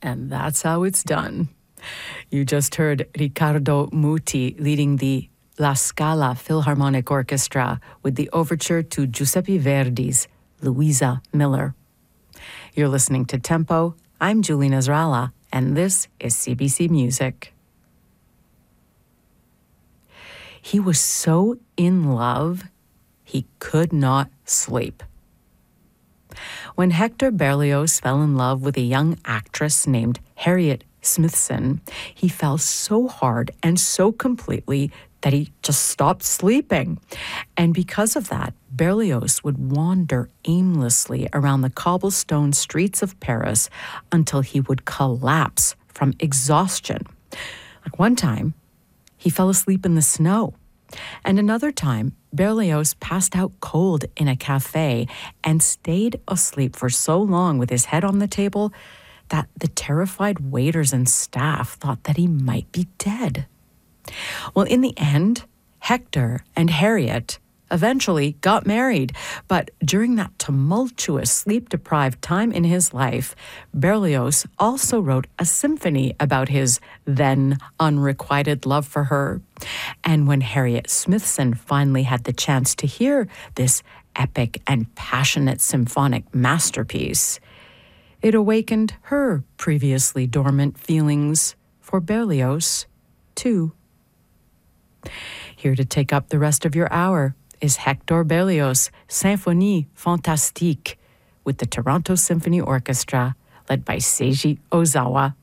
And that's how it's done. You just heard Riccardo Muti leading the La Scala Philharmonic Orchestra with the overture to Giuseppe Verdi's Louisa Miller. You're listening to Tempo. I'm Julie Nasrallah, and this is CBC Music. He was so in love, he could not sleep. When Hector Berlioz fell in love with a young actress named Harriet Smithson, he fell so hard and so completely that he just stopped sleeping. And because of that, Berlioz would wander aimlessly around the cobblestone streets of Paris until he would collapse from exhaustion. Like one time, he fell asleep in the snow. And another time, Berlioz passed out cold in a cafe and stayed asleep for so long with his head on the table that the terrified waiters and staff thought that he might be dead. Well, in the end, Hector and Harriet eventually got married. But during that tumultuous, sleep-deprived time in his life, Berlioz also wrote a symphony about his then unrequited love for her. And when Harriet Smithson finally had the chance to hear this epic and passionate symphonic masterpiece, it awakened her previously dormant feelings for Berlioz, too. Here to take up the rest of your hour is Hector Berlioz' Symphonie Fantastique with the Toronto Symphony Orchestra, led by Seiji Ozawa.